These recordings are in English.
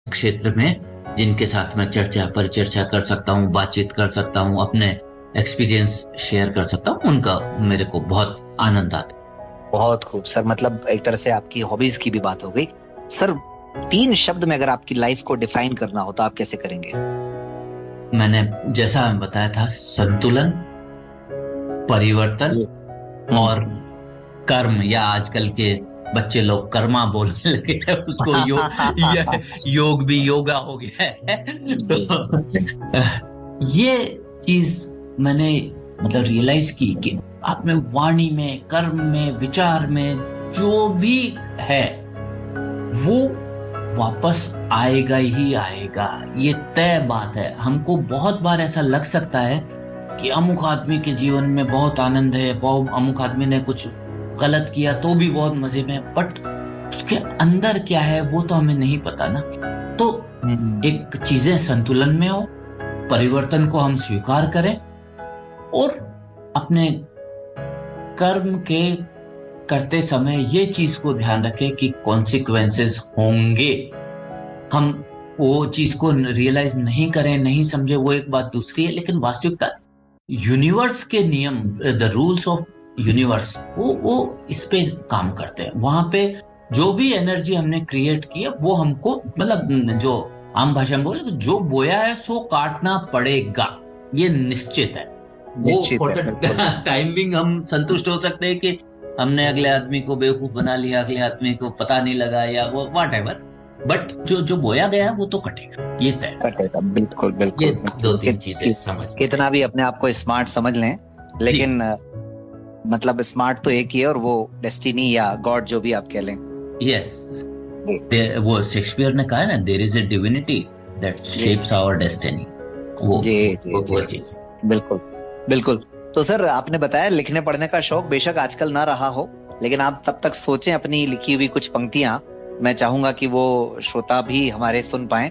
क्षेत्र में जिनके साथ मैं चर्चा परिचर्चा कर सकता हूँ, बातचीत कर सकता हूँ, अपने एक्सपीरियंस शेयर कर सकता हूँ, उनका मेरे को बहुत आनंद आता है। बहुत खूब सर, मतलब एक तरह से आपकी हॉबीज की भी बात हो गई सर। 3 शब्द में अगर आपकी लाइफ को डिफाइन करना हो तो आप कैसे करेंगे? मैंने जैसा बताया था, संतुलन, परिवर्तन जी। और कर्म, या आजकल के बच्चे लोग कर्मा बोलने लगे हैं उसको, योग भी योगा हो गया है। जी जी। तो ये चीज मैंने मतलब रियलाइज की कि आप में वाणी में, कर्म में, विचार में जो भी है वो वापस आएगा ही आएगा। ये तय बात है। हमको बहुत बार ऐसा लग सकता है कि अमुक आदमी के जीवन में बहुत आनंद है, बहुत अमुक आदमी ने कुछ गलत किया तो भी बहुत मजे में, बट उसके अंदर क्या है वो तो हमें नहीं पता ना। तो हम्म। एक चीजें संतुलन में हो, परिवर्तन को हम स्वीकार करें और अपने कर्म के करते समय ये चीज को ध्यान रखें कि कॉन्सिक्वेंसेस होंगे। हम वो चीज को रियलाइज नहीं करें, नहीं समझे, वो एक बात दूसरी है, लेकिन वास्तविकता यूनिवर्स के नियम, द रूल्स ऑफ यूनिवर्स, वो इस पे काम करते हैं। वहां पे जो भी एनर्जी हमने क्रिएट की है वो हमको, मतलब जो आम भाषा में बोले, जो बोया है सो काटना पड़ेगा, ये निश्चित है। वो निश्चित फॉर है, द बिल्कुल। टाइमिंग हम संतुष्ट हो सकते हैं कि हमने अगले आदमी को बेवकूफ बना लिया, अगले आदमी को पता नहीं लगा, या वो वॉट एवर, बट जो जो बोया गया है वो तो कटेगा, ये तय। कटेगा, बिल्कुल ये बिल्कुल। दो तीन चीजें समझ में कितना भी अपने आप को स्मार्ट समझ लें, जी। लेकिन मतलब स्मार्ट तो एक ही है, और वो डेस्टिनी या गॉड जो भी आप कह लें। यस, जी वो शेक्सपियर ने कहा है ना, there is a divinity that ji shapes our destiny. वो जी जी वो जी। चीज। बिल्कुल बिल्कुल। तो सर, आपने बताया लिखने पढ़ने का शौक बेशक आजकल ना रहा हो, लेकिन आप तब तक सोचें अपनी लिखी हुई कुछ पंक्तियां। मैं चाहूंगा कि वो श्रोता भी हमारे सुन पाए।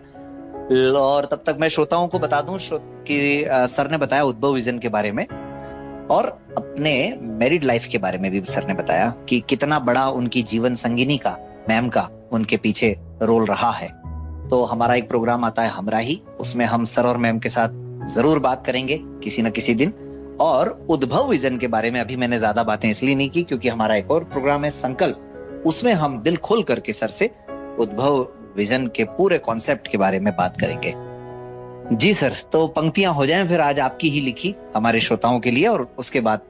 और तब तक मैं श्रोताओं को बता दूं कि सर ने बताया उद्भव विजन के बारे में, और अपने मैरिड लाइफ के बारे में भी सर ने बताया कि कितना बड़ा उनकी जीवन संगिनी का, मैम का, उनके पीछे रोल रहा है। तो हमारा एक प्रोग्राम आता है हमरा ही, उसमें हम सर और मैम के साथ जरूर बात करेंगे किसी न किसी दिन। और उद्भव विजन के बारे में अभी मैंने ज्यादा बातें इसलिए नहीं की क्योंकि हमारा एक और प्रोग्राम है संकल्प, उसमें हम दिल खोल करके सर से उद्भव विजन के पूरे कॉन्सेप्ट के बारे में बात करेंगे। जी सर, तो पंक्तियां हो जाएं फिर आज आपकी ही लिखी हमारे श्रोताओं के लिए, और उसके बाद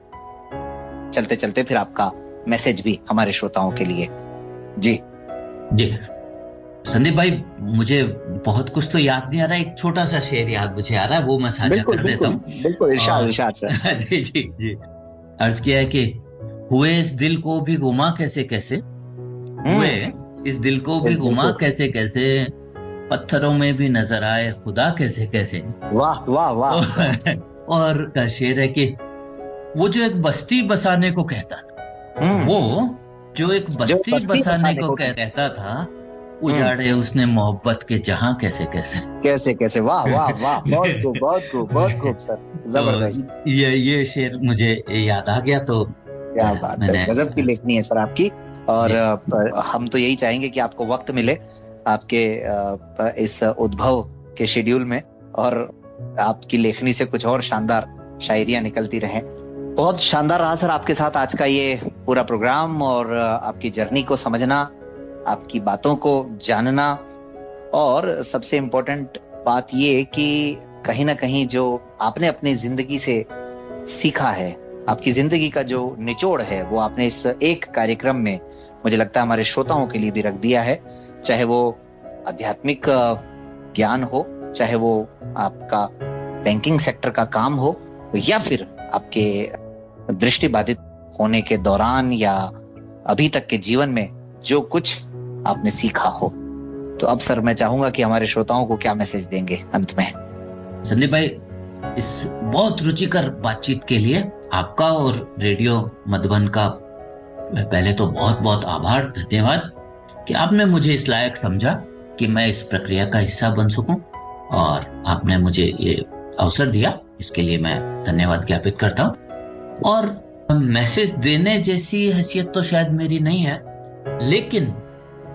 चलते चलते फिर आपका मैसेज भी हमारे श्रोताओं के लिए। जी जी संदीप भाई, मुझे बहुत कुछ तो याद नहीं आ रहा है, एक छोटा सा शेर याद मुझे आ रहा है, वो मैं साझा बिल्कुल कर देता बिल्कुल हूँ। बिल्कुल, इरशाद और इरशाद सर। जी जी जी, अर्ज किया है कि हुए इस दिल को भी घुमा कैसे कैसे, हुए हम्म। इस दिल को भी इस दिल घुमा को, कैसे कैसे, पत्थरों में भी नजर आए खुदा कैसे कैसे। वाह वाह वाह वाह। और का शेर है कि वो जो एक बस्ती बसाने को कहता था, हम्म। वो जो एक जो बस्ती बस्ती बसाने बसाने को को कहता था, हम्म। उजाड़े उसने मोहब्बत के जहां कैसे कैसे। कैसे कैसे, वाह वाह वाह, बहुत खूब बहुत खूब बहुत खूब सर। तो जबरदस्त। ये शेर मुझे याद आ गया, तो क्या बात है, मैंने। गजब की लेखनी है सर आपकी। और जी हम तो यही चाहेंगे कि आपको वक्त मिले आपके इस उद्भव के शेड्यूल में, और आपकी लेखनी से कुछ और शानदार शायरियां निकलती रहें। बहुत शानदार रहा सर आपके साथ आज का ये पूरा प्रोग्राम, और आपकी जर्नी को समझना, आपकी बातों को जानना, और सबसे इम्पोर्टेंट बात ये कि कहीं ना कहीं जो आपने अपनी जिंदगी से सीखा है, आपकी जिंदगी का जो निचोड़ है, वो आपने इस एक कार्यक्रम में मुझे लगता है हमारे श्रोताओं के लिए भी रख दिया है। चाहे वो आध्यात्मिक ज्ञान हो, चाहे वो आपका बैंकिंग सेक्टर का काम हो, या फिर आपके दृष्टिबाधित होने के दौरान या अभी तक के जीवन में जो कुछ आपने सीखा हो। तो अब सर मैं चाहूंगा कि हमारे श्रोताओं को क्या मैसेज देंगे अंत में? संदीप भाई, इस बहुत रुचिकर बातचीत के लिए आपका और रेडियो मधुबन का पहले तो बहुत बहुत आभार, धन्यवाद कि आपने मुझे इस लायक समझा कि मैं इस प्रक्रिया का हिस्सा बन सकूं, और आपने मुझे ये अवसर दिया, इसके लिए मैं धन्यवाद ज्ञापित करता हूं। और मैसेज देने जैसी हैसियत तो शायद मेरी नहीं है, लेकिन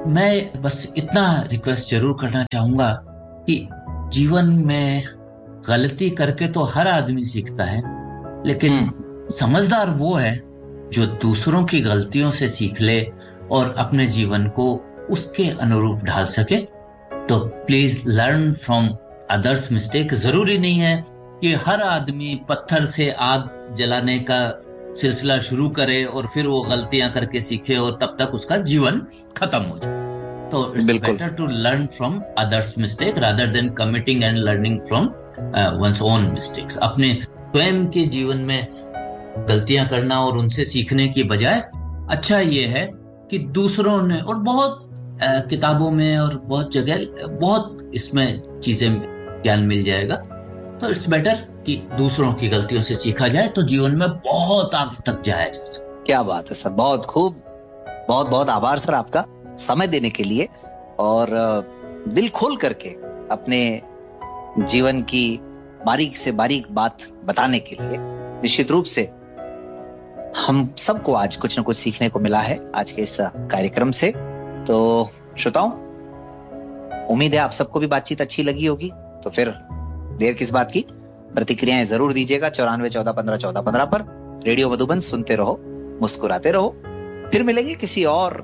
मैं बस इतना रिक्वेस्ट जरूर करना चाहूंगा कि जीवन में गलती करके तो हर आदमी सीखता है, लेकिन समझदार वो है जो दूसरों की गलतियों से सीख ले और अपने जीवन को उसके अनुरूप ढाल सके। तो please learn from others mistake. जरूरी नहीं है कि हर आदमी पत्थर से आग जलाने का सिलसिला शुरू करे और फिर वो गलतियां करके सीखे और तब तक उसका जीवन खत्म हो जाए। तो it's better to learn from others mistake rather than committing and learning from one's own mistakes. अपने स्वयं के जीवन में गलतियां करना और उनसे सीखने की बजाय अच्छा ये है कि दूसरों ने, और बहुत किताबों में और बहुत जगह बहुत इसमें चीजें ज्ञान मिल जाएगा। तो इट्स बेटर कि दूसरों की गलतियों से सीखा जाए तो जीवन में बहुत आगे तक जाया जा सकता। क्या बात है सर, बहुत खूब। बहुत बहुत आभार सर आपका समय देने के लिए और दिल खोल करके अपने जीवन की बारीक से बारीक बात बताने के लिए। निश्चित रूप से हम सबको आज कुछ न कुछ सीखने को मिला है आज के इस कार्यक्रम से। तो श्रोताओं, उम्मीद है आप सबको भी बातचीत अच्छी लगी होगी। तो फिर देर किस बात की, प्रतिक्रियाएं जरूर दीजिएगा 9414151415 पर। रेडियो मधुबन सुनते रहो, मुस्कुराते रहो। फिर मिलेंगे किसी और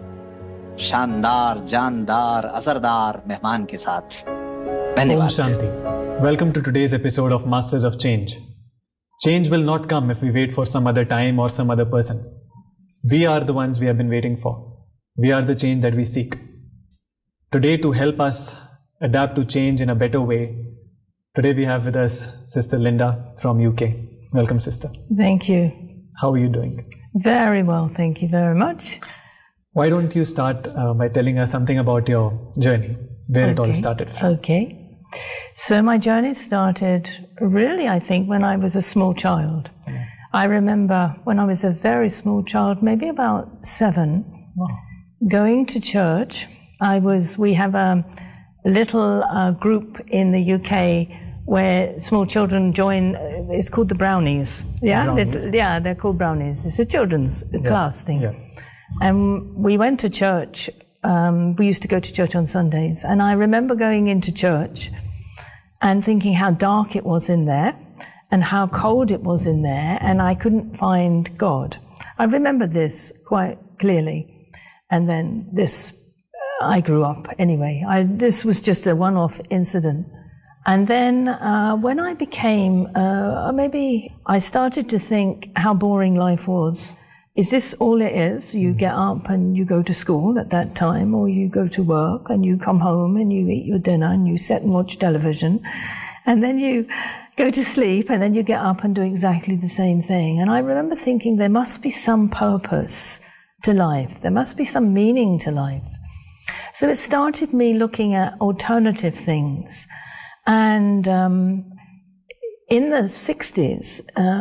शानदार, जानदार, असरदार मेहमान के साथ। धन्यवाद। Om Shanti. Welcome to today's episode of Masters of Change. Change will not come if we wait for some other time or some other person. We are the ones we have been waiting for. We are the change that we seek. Today, to help us adapt to change in a better way, today we have with us Sister Linda from UK. Welcome, Sister. Thank you. How are you doing? Very well, thank you very much. Why don't you start by telling us something about your journey, where it all started from? Okay. So my journey started really, I think, when I was a small child. Yeah. I remember when I was a very small child, maybe about 7, going to church. We have a little group in the UK where small children join. It's called the Brownies. Yeah, Brownies. They're called Brownies. It's a children's class thing. Yeah. And we went to church. We used to go to church on Sundays. And I remember going into church and thinking how dark it was in there and how cold it was in there, and I couldn't find God. I remember this quite clearly. And then I grew up anyway. This was just a one-off incident. And then when I became, maybe I started to think how boring life was. Is this all it is? You get up and you go to school at that time, or you go to work and you come home and you eat your dinner and you sit and watch television, and then you go to sleep and then you get up and do exactly the same thing. And I remember thinking there must be some purpose to life. There must be some meaning to life. So it started me looking at alternative things. And in the 60s,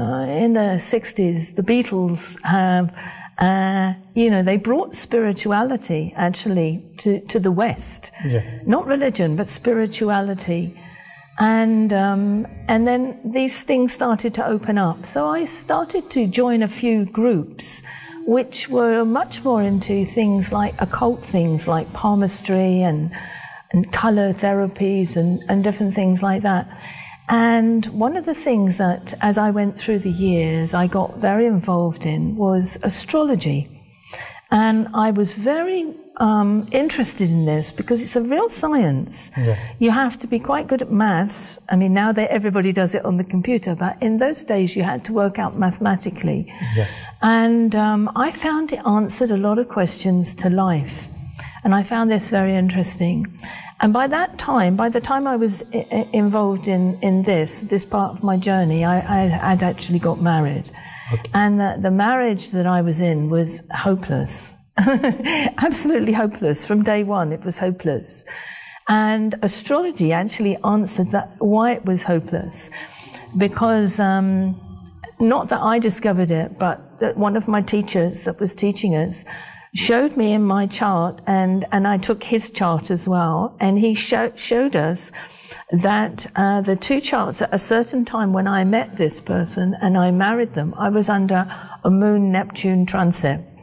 the Beatles have, they brought spirituality actually to the West. Yeah. Not religion, but spirituality. And then these things started to open up. So I started to join a few groups which were much more into things like occult things like palmistry and color therapies and different things like that. And one of the things that, as I went through the years, I got very involved in was astrology. And I was very interested in this because it's a real science. Yeah. You have to be quite good at maths. I mean, now that everybody does it on the computer, but in those days you had to work out mathematically. Yeah. And I found it answered a lot of questions to life. And I found this very interesting. And by the time I was involved in this part of my journey, I had actually got married. Okay. And the marriage that I was in was hopeless. Absolutely hopeless. From day one, it was hopeless. And astrology actually answered why it was hopeless. Because, not that I discovered it, but that one of my teachers that was teaching us showed me in my chart, and I took his chart as well, and he showed us that the two charts at a certain time when I met this person and I married them, I was under a Moon-Neptune transit,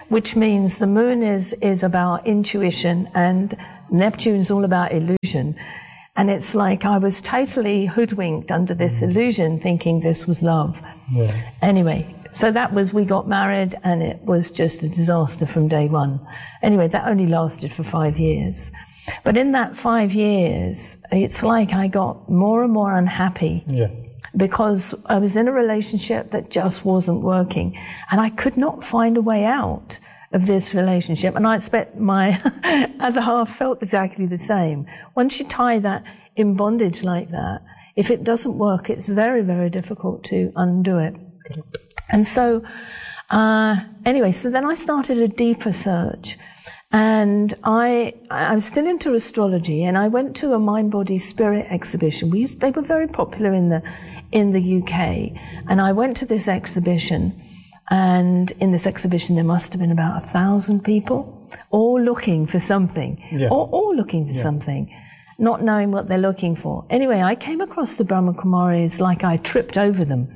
which means the moon is about intuition and Neptune's all about illusion. And it's like I was totally hoodwinked under this illusion, thinking this was love. Yeah. Anyway, so we got married, and it was just a disaster from day one. Anyway, that only lasted for 5 years. But in that 5 years, it's like I got more and more unhappy. Yeah. Because I was in a relationship that just wasn't working, and I could not find a way out of this relationship. And I expect my other half felt exactly the same. Once you tie that in bondage like that, if it doesn't work, it's very, very difficult to undo it. Correct. And so, anyway, so then I started a deeper search. And I'm still into astrology, and I went to a Mind, Body, Spirit exhibition. They were very popular in the UK. And I went to this exhibition, and in this exhibition there must have been about 1,000 people, all looking for something, all looking for something, not knowing what they're looking for. Anyway, I came across the Brahma Kumaris like I tripped over them.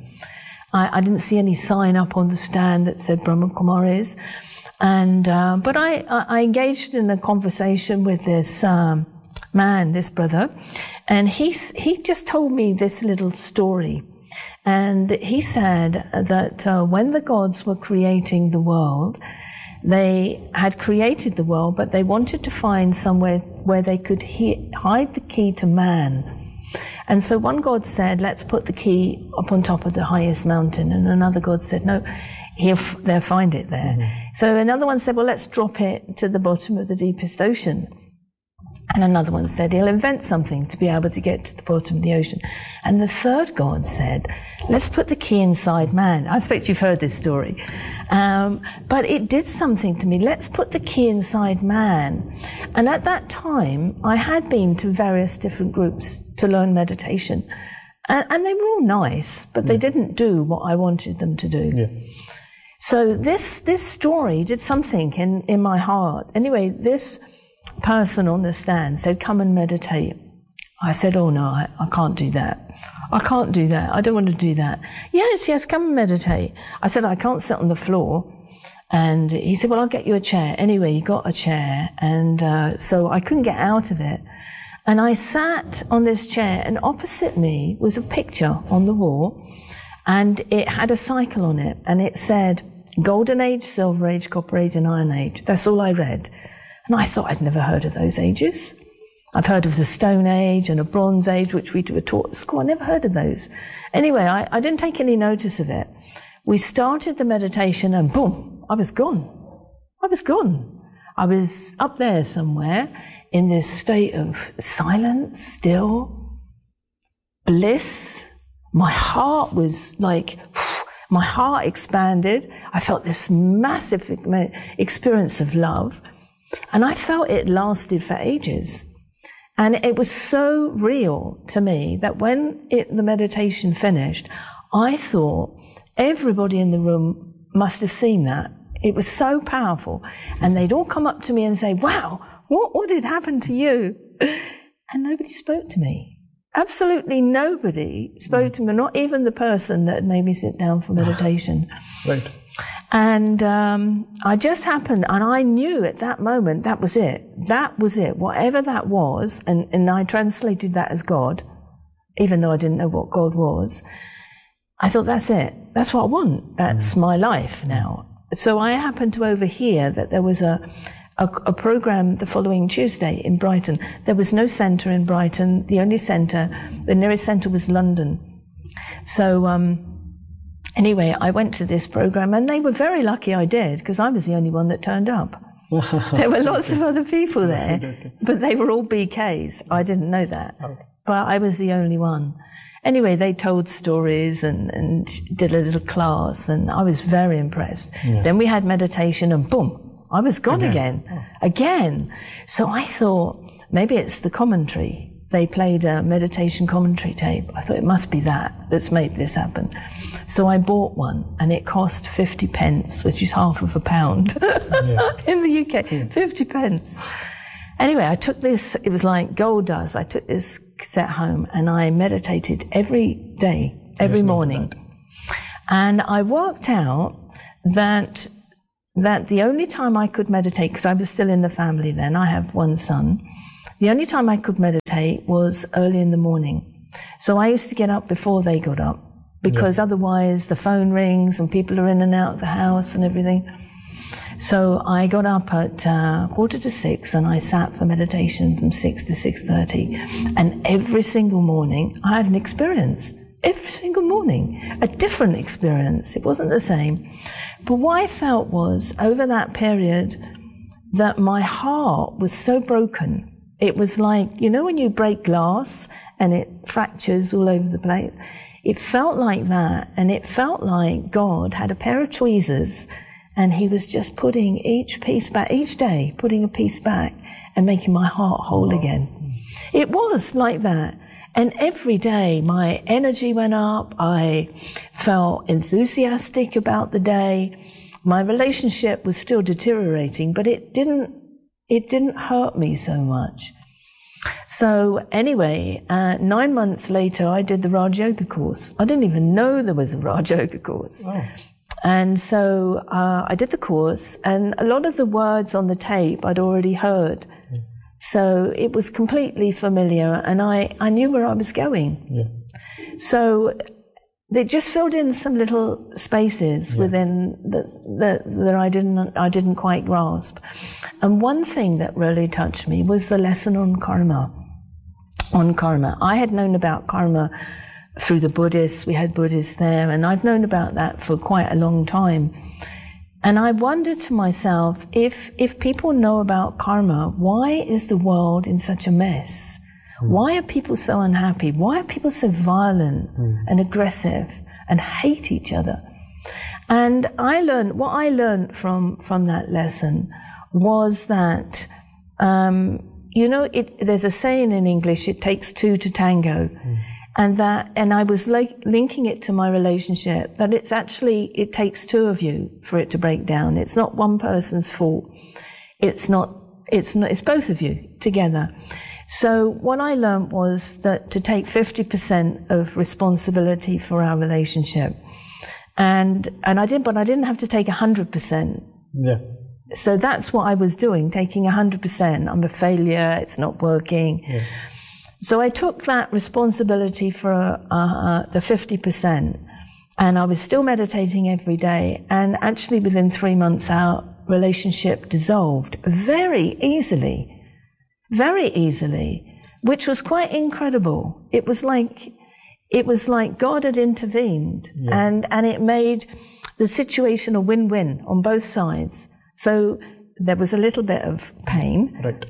I didn't see any sign up on the stand that said Brahma Kumaris. And, but I engaged in a conversation with this, man, this brother, and he just told me this little story. And he said that, when the gods were creating the world, they had created the world, but they wanted to find somewhere where they could hide the key to man. And so one god said, let's put the key up on top of the highest mountain. And another god said, no, they'll find it there. Mm-hmm. So another one said, well, let's drop it to the bottom of the deepest ocean. And another one said, he'll invent something to be able to get to the bottom of the ocean. And the third god said, let's put the key inside man. I expect you've heard this story. But it did something to me. Let's put the key inside man. And at that time, I had been to various different groups to learn meditation. And they were all nice, but they didn't do what I wanted them to do. Yeah. So this story did something in my heart. Anyway, this person on the stand said, come and meditate. I said, oh no, I can't do that. I can't do that. I don't want to do that. Yes, come and meditate. I said, I can't sit on the floor. And he said, well, I'll get you a chair. Anyway, he got a chair. And so I couldn't get out of it. And I sat on this chair, and opposite me was a picture on the wall, and it had a cycle on it, and it said Golden Age, Silver Age, Copper Age, and Iron Age. That's all I read. And I thought I'd never heard of those ages. I've heard of the Stone Age and a Bronze Age, which we were taught at school. I never heard of those. Anyway, I didn't take any notice of it. We started the meditation, and boom, I was gone. I was up there somewhere in this state of silence, still, bliss. My heart was like, my heart expanded. I felt this massive experience of love. And I felt it lasted for ages. And it was so real to me that when the meditation finished, I thought everybody in the room must have seen that. It was so powerful. And they'd all come up to me and say, wow, what had happened to you? And nobody spoke to me. Absolutely nobody spoke to me, not even the person that made me sit down for meditation. Right. And I just happened, and I knew at that moment that was it. That was it. Whatever that was, and I translated that as God, even though I didn't know what God was. I thought, that's it. That's what I want. That's my life now. So I happened to overhear that there was a program the following Tuesday in Brighton. There was no centre in Brighton. The nearest centre was London. So anyway, I went to this program, and they were very lucky I did, because I was the only one that turned up. There were lots of other people there, but they were all BKs. I didn't know that, but I was the only one. Anyway, they told stories and did a little class, and I was very impressed. Yeah. Then we had meditation, and boom, I was gone again. So I thought, maybe it's the commentary. They played a meditation commentary tape. I thought it must be that's made this happen. So I bought one, and it cost 50 pence, which is half of a pound in the UK. Yeah. 50 pence. Anyway, I took this, it was like gold dust. I took this cassette home, and I meditated every day, every morning. And I worked out that that the only time I could meditate, because I was still in the family then, I have one son, the only time I could meditate was early in the morning. So I used to get up before they got up, because otherwise the phone rings and people are in and out of the house and everything. So I got up at 5:45 and I sat for meditation from 6 to 6:30. And every single morning I had an experience. Every single morning, a different experience. It wasn't the same. But what I felt was, over that period, that my heart was so broken. It was like, you know when you break glass and it fractures all over the place? It felt like that, and it felt like God had a pair of tweezers and he was just putting each piece back, each day, putting a piece back and making my heart whole again. It was like that. And every day my energy went up. I felt enthusiastic about the day. My relationship was still deteriorating, but it didn't hurt me so much. So anyway, 9 months later, I did the Raj Yoga course. I didn't even know there was a Raj Yoga course. Oh. And so I did the course, and a lot of the words on the tape I'd already heard. So it was completely familiar, and I knew where I was going. Yeah. So they just filled in some little spaces within that I didn't quite grasp. And one thing that really touched me was the lesson on karma. On karma. I had known about karma through the Buddhists. We had Buddhists there, and I've known about that for quite a long time. And I wondered to myself, if people know about karma, why is the world in such a mess? Why are people so unhappy? Why are people so violent and aggressive and hate each other? And what I learned from that lesson was that, there's a saying in English, it takes two to tango. And I was linking it to my relationship, that it takes two of you for it to break down. It's not one person's fault. It's both of you together. So what I learned was that to take 50% of responsibility for our relationship. And I didn't have to take 100%. Yeah. So that's what I was doing, taking 100%. I'm a failure. It's not working. Yeah. So I took that responsibility for the 50%, and I was still meditating every day. And actually, within 3 months, our relationship dissolved very easily, which was quite incredible. It was like God had intervened, and it made the situation a win-win on both sides. So there was a little bit of pain, right?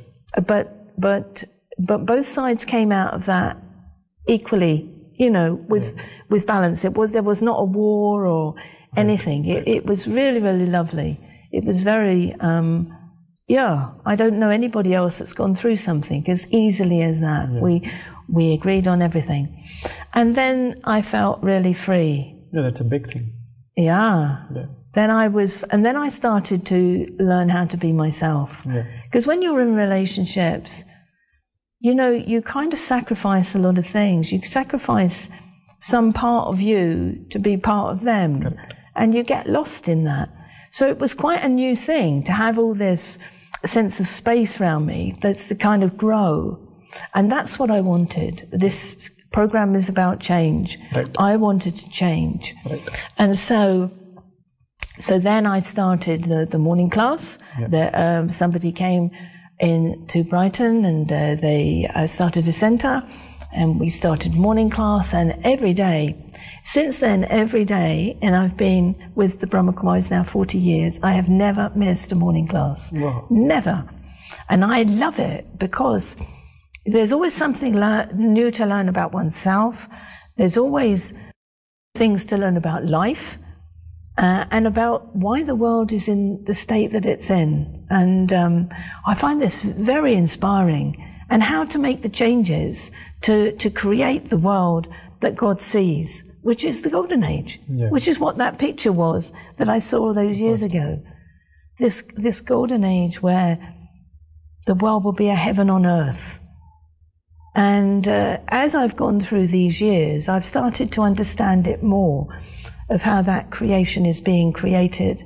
But both sides came out of that equally, with balance. There was not a war or anything. It was really, really lovely. It was very, I don't know anybody else that's gone through something as easily as that. Yeah. We agreed on everything. And then I felt really free. Yeah, that's a big thing. Yeah. Then I started to learn how to be myself. Because when you're in relationships, you kind of sacrifice a lot of things. You sacrifice some part of you to be part of them. Correct. And you get lost in that. So it was quite a new thing to have all this sense of space around me that's to kind of grow. And that's what I wanted. This program is about change. Right. I wanted to change. Right. And so then I started the morning class. Yeah. Somebody came to Brighton, and they started a centre, and we started morning class, and every day, since then, every day, and I've been with the Brahma Kumaris now 40 years, I have never missed a morning class. Wow. Never. And I love it, because there's always something new to learn about oneself. There's always things to learn about life. And about why the world is in the state that it's in. And I find this very inspiring, and how to make the changes to create the world that God sees, which is the golden age, which is what that picture was that I saw all those years ago. This golden age where the world will be a heaven on earth. And as I've gone through these years, I've started to understand it more, of how that creation is being created.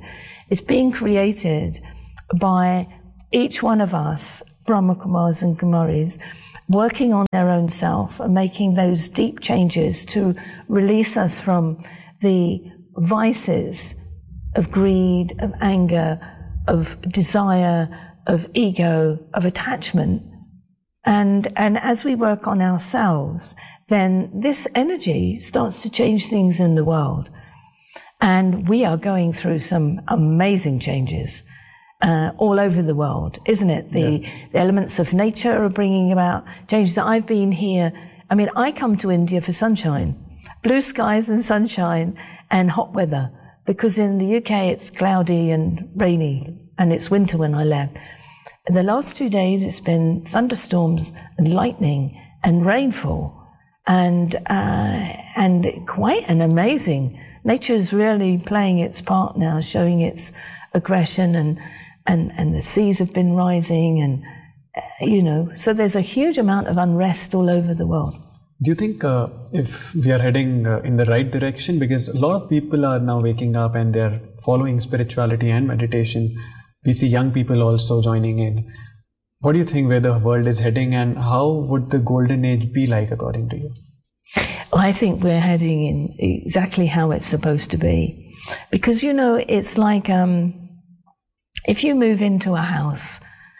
It's being created by each one of us, Brahma Kumars and Kumaris, working on their own self and making those deep changes to release us from the vices of greed, of anger, of desire, of ego, of attachment. And as we work on ourselves, then this energy starts to change things in the world. And we are going through some amazing changes all over the world, isn't it? The elements of nature are bringing about changes. I've been here. I mean, I come to India for sunshine, blue skies and sunshine and hot weather, because in the UK it's cloudy and rainy and it's winter when I left. In the last 2 days it's been thunderstorms and lightning and rainfall and quite an amazing. Nature's really playing its part now, showing its aggression and the seas have been rising and, so there's a huge amount of unrest all over the world. Do you think if we are heading in the right direction, because a lot of people are now waking up and they're following spirituality and meditation, we see young people also joining in. What do you think where the world is heading and how would the golden age be like according to you? I think we're heading in exactly how it's supposed to be. Because, it's like if you move into a house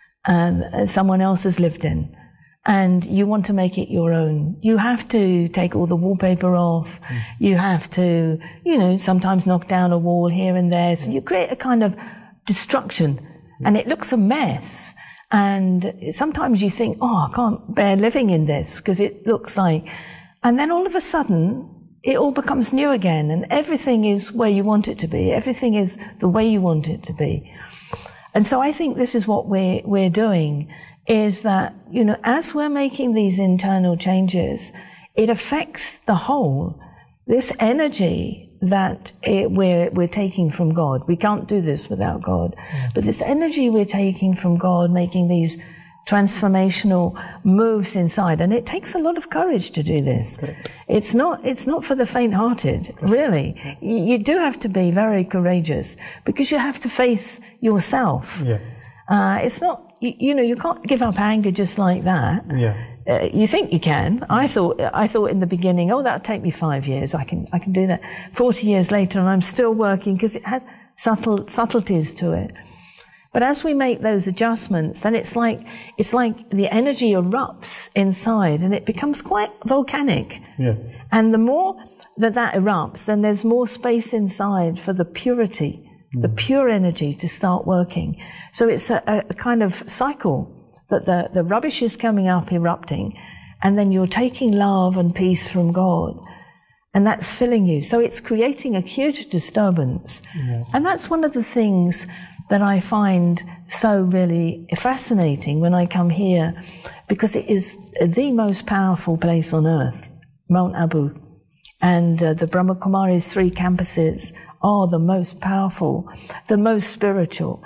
someone else has lived in and you want to make it your own, you have to take all the wallpaper off. You have to, sometimes knock down a wall here and there. So you create a kind of destruction and it looks a mess. And sometimes you think, I can't bear living in this because it looks like... And then all of a sudden, it all becomes new again and everything is where you want it to be. Everything is the way you want it to be. And so I think this is what we're doing, is that, as we're making these internal changes, it affects the whole. This energy that we're taking from God. We can't do this without God. But this energy we're taking from God, making these transformational moves inside, and it takes a lot of courage to do this. Correct. It's not for the faint-hearted, really. You do have to be very courageous because you have to face yourself. It's not, you can't give up anger just like that. You think you can. I thought in the beginning, that'll take me 5 years. I can do that. 40 years later, and I'm still working because it had subtleties to it. But as we make those adjustments, then it's like the energy erupts inside and it becomes quite volcanic. And the more that erupts, then there's more space inside for the purity, the pure energy to start working. So it's a kind of cycle that the rubbish is coming up, erupting, and then you're taking love and peace from God. And that's filling you. So it's creating a huge disturbance. And that's one of the things that I find so really fascinating when I come here, because it is the most powerful place on earth, Mount Abu. And the Brahma Kumaris 3 campuses are the most powerful, the most spiritual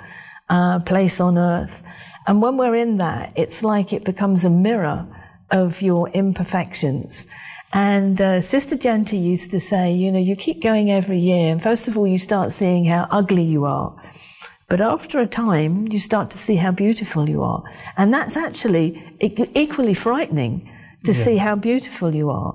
place on earth. And when we're in that, it's like it becomes a mirror of your imperfections. And Sister Janti used to say, you keep going every year, and first of all, you start seeing how ugly you are. But after a time, you start to see how beautiful you are. And that's actually equally frightening to see how beautiful you are.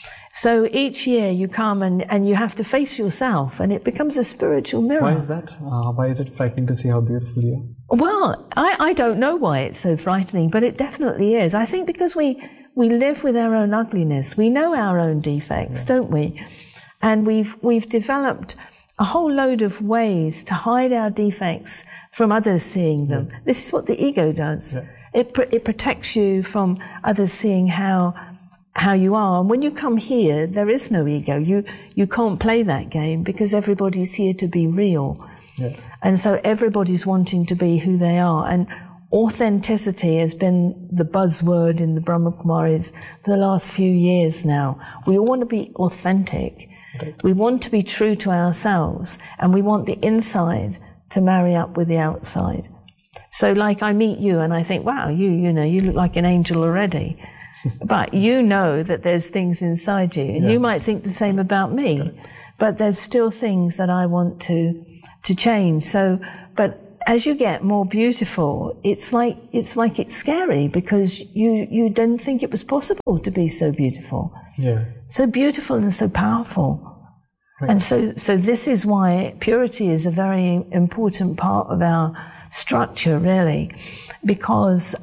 So each year you come and you have to face yourself, and it becomes a spiritual mirror. Why is that? Why is it frightening to see how beautiful you are? Well, I don't know why it's so frightening, but it definitely is. I think because we live with our own ugliness. We know our own defects, don't we? And we've developed a whole load of ways to hide our defects from others seeing them. This is what the ego does. It protects you from others seeing how you are. And when you come here, there is no ego. You can't play that game because everybody's here to be real. And so everybody's wanting to be who they are. And authenticity has been the buzzword in the Brahma Kumaris for the last few years now. We all want to be authentic. We want to be true to ourselves, and we want the inside to marry up with the outside. So like I meet you and I think, wow, you look like an angel already. But you know that there's things inside you, and you might think the same about me. but there's still things that I want to change. So, but as you get more beautiful, it's like it's scary because you didn't think it was possible to be so beautiful. Yeah. So beautiful and so powerful. Right. And so this is why purity is a very important part of our structure, really, because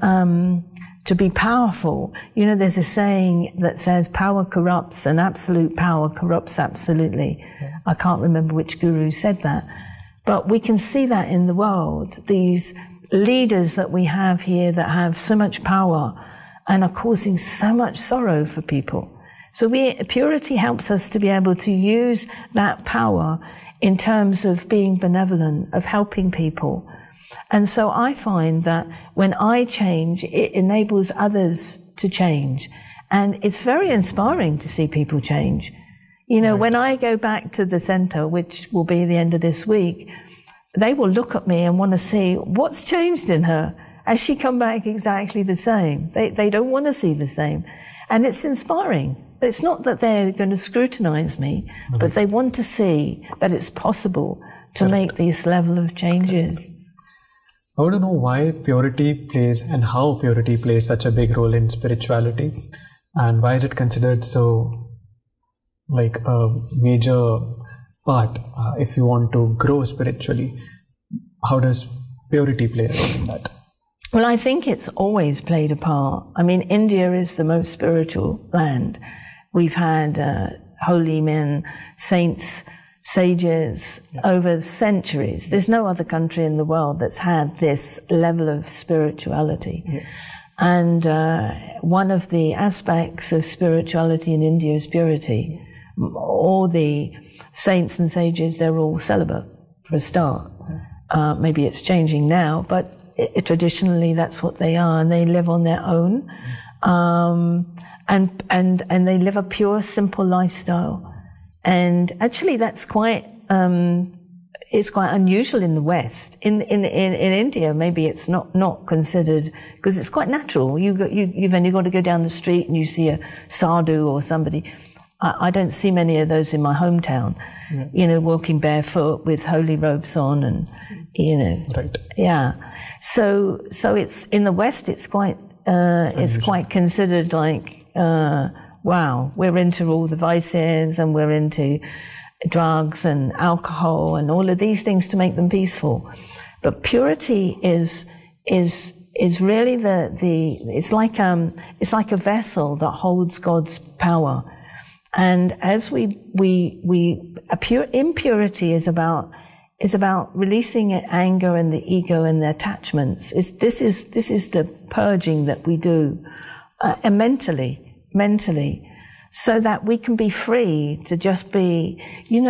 to be powerful, there's a saying that says power corrupts and absolute power corrupts absolutely. Yeah. I can't remember which guru said that, but we can see that in the world. These leaders that we have here that have so much power and are causing so much sorrow for people. So purity helps us to be able to use that power in terms of being benevolent, of helping people. And so I find that when I change, it enables others to change. And it's very inspiring to see people change. Right. When I go back to the center, which will be the end of this week, they will look at me and want to see what's changed in her. Has she come back exactly the same? They don't want to see the same. And it's inspiring. It's not that they're going to scrutinize me, but they want to see that it's possible to make these level of changes. I want to know why purity plays and how purity plays such a big role in spirituality, and why is it considered so like a major part if you want to grow spiritually. How does purity play a role in that? Well, I think it's always played a part. I mean, India is the most spiritual land. We've had holy men, saints, sages over centuries. There's no other country in the world that's had this level of spirituality. Yeah. And one of the aspects of spirituality in India is purity. All the saints and sages, they're all celibate for a start. Maybe it's changing now, but traditionally that's what they are, and they live on their own. And they live a pure, simple lifestyle. And actually that's it's quite unusual in the West. In India, maybe it's not considered, because it's quite natural. You've only got to go down the street and you see a sadhu or somebody. I don't see many of those in my hometown, walking barefoot with holy robes on and, Right. Yeah. So it's, in the West, it's quite considered like, wow, we're into all the vices and we're into drugs and alcohol and all of these things to make them peaceful. But purity is really it's like a vessel that holds God's power. And as impurity is about releasing anger and the ego and the attachments. This is the purging that we do mentally, so that we can be free to just be.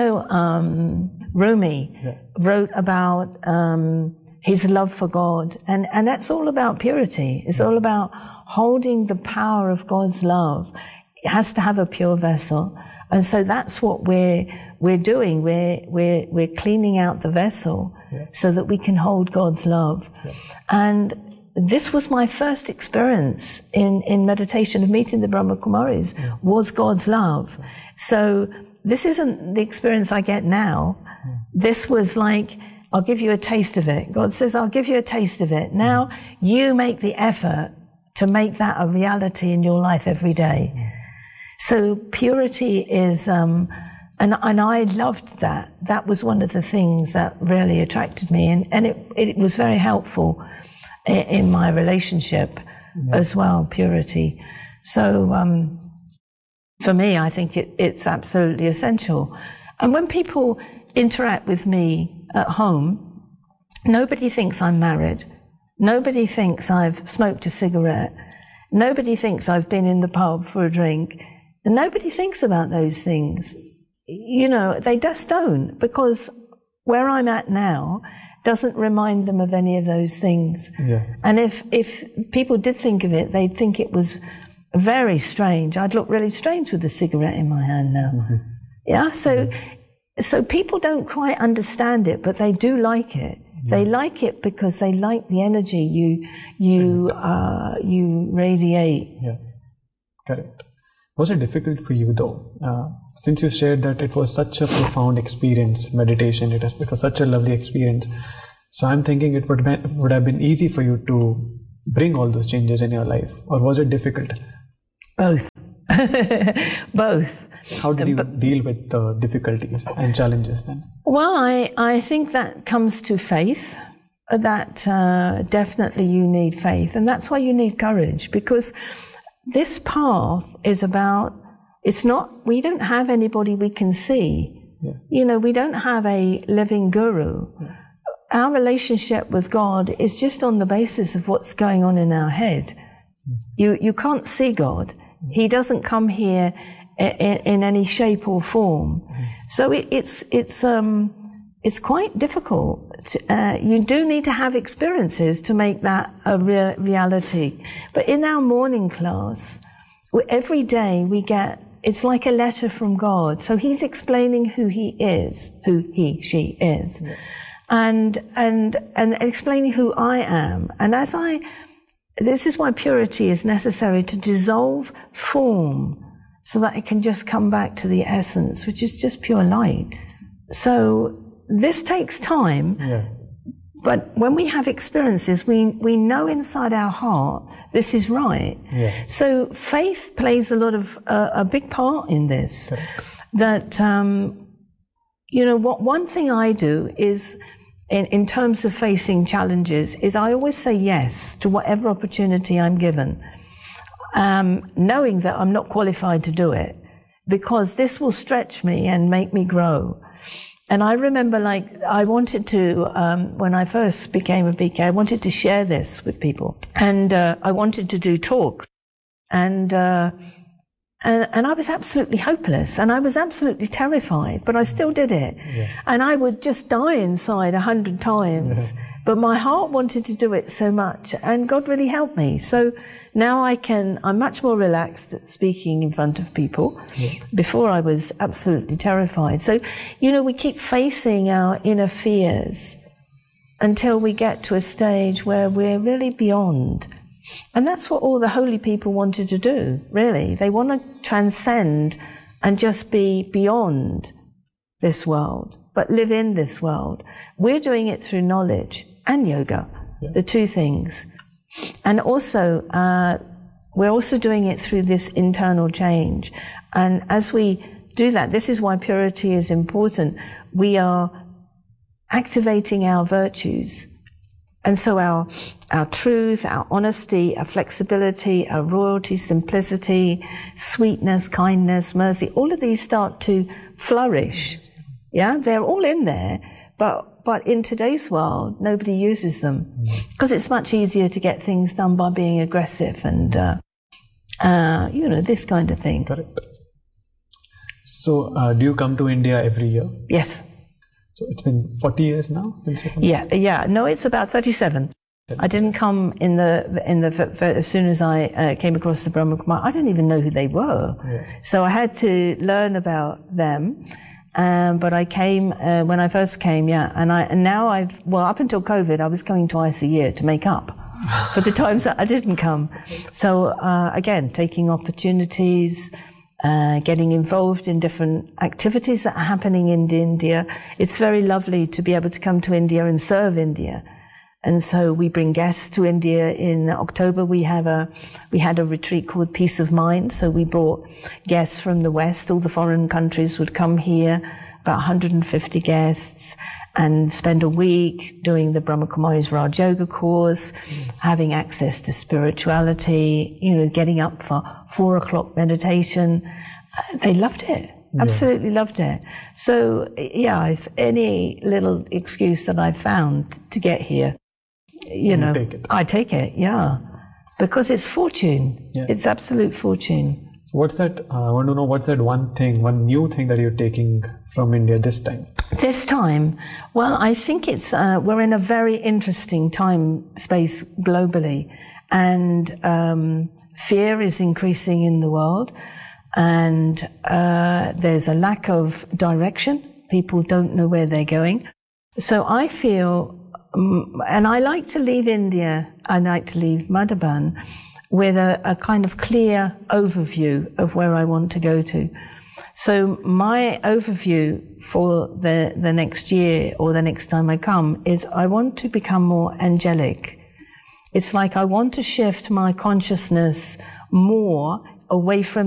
Rumi wrote about his love for God, and that's all about purity. It's all about holding the power of God's love. It has to have a pure vessel, and so that's what we're doing. We're cleaning out the vessel so that we can hold God's love. And this was my first experience in meditation of meeting the Brahma Kumaris, was God's love. So this isn't the experience I get now. This was like, I'll give you a taste of it. God says, I'll give you a taste of it. Now you make the effort to make that a reality in your life every day. So purity is, and I loved that. That was one of the things that really attracted me, and it was very helpful in my relationship as well, purity. So for me, I think it's absolutely essential. And when people interact with me at home, nobody thinks I'm married. Nobody thinks I've smoked a cigarette. Nobody thinks I've been in the pub for a drink. And nobody thinks about those things. They just don't, because where I'm at now doesn't remind them of any of those things. Yeah. And if people did think of it, they'd think it was very strange. I'd look really strange with a cigarette in my hand now. Mm-hmm. Yeah. So people don't quite understand it, but they do like it. Yeah. They like it because they like the energy you radiate. Yeah. Correct. Was it difficult for you though? Since you shared that it was such a profound experience, meditation, it was such a lovely experience. So I'm thinking it would have been easy for you to bring all those changes in your life, or was it difficult? Both. Both. How did you deal with the difficulties and challenges then? Well, I think that comes to faith, that definitely you need faith. And that's why you need courage, because this path is about, we don't have anybody we can see. Yeah. You know, we don't have a living guru. Yeah. Our relationship with God is just on the basis of what's going on in our head. You can't see God. He doesn't come here in any shape or form. So it's quite difficult. You do need to have experiences to make that a reality. But in our morning class, every day we get, it's like a letter from God. So He's explaining who He is, who she is. Yeah. And explaining who I am. And this is why purity is necessary, to dissolve form so that it can just come back to the essence, which is just pure light. So this takes time, yeah. But when we have experiences, we know inside our heart this is right. Yeah. So faith plays a big part in this. Correct. That, one thing I do is, in terms of facing challenges, is I always say yes to whatever opportunity I'm given, knowing that I'm not qualified to do it, because this will stretch me and make me grow. And I remember, I wanted to, when I first became a BK, I wanted to share this with people. And I wanted to do talks. And I was absolutely hopeless, and I was absolutely terrified, but I still did it. Yeah. And I would just die inside 100 times, yeah. But my heart wanted to do it so much, and God really helped me. So now I'm much more relaxed at speaking in front of people. Yeah. Before I was absolutely terrified. So, we keep facing our inner fears until we get to a stage where we're really beyond. And that's what all the holy people wanted to do, really. They want to transcend and just be beyond this world, but live in this world. We're doing it through knowledge and yoga, yeah. The two things. And also, we're also doing it through this internal change. And as we do that, this is why purity is important. We are activating our virtues. And so our truth, our honesty, our flexibility, our royalty, simplicity, sweetness, kindness, mercy, all of these start to flourish. Yeah, they're all in there, but in today's world, nobody uses them because it's much easier to get things done by being aggressive and, this kind of thing. Correct. So, do you come to India every year? Yes. So it's been 40 years now since you come? Yeah. No, it's about 37. I didn't come as soon as I came across the Brahma Kumari. I didn't even know who they were. Yeah. So I had to learn about them. But I came, when I first came, yeah. And now up until COVID, I was coming twice a year to make up for the times that I didn't come. So, again, taking opportunities, getting involved in different activities that are happening in India. It's very lovely to be able to come to India and serve India. And so we bring guests to India. In October, we had a retreat called Peace of Mind. So we brought guests from the West. All the foreign countries would come here, about 150 guests, and spend a week doing the Brahma Kumari's Raj Yoga course, having access to spirituality, getting up for 4:00 meditation. They loved it. Absolutely loved it. So, yeah, if any little excuse that I've found to get here, I take it, yeah. Because it's fortune. Yeah. It's absolute fortune. So what's that, I want to know, what's that one new thing that you're taking from India this time? This time? Well, I think it's, we're in a very interesting time space globally. And fear is increasing in the world. And there's a lack of direction. People don't know where they're going. So I feel, and I like to leave India, I like to leave Madhaban with a kind of clear overview of where I want to go to. So my overview for the next year or the next time I come is I want to become more angelic. It's like I want to shift my consciousness more away from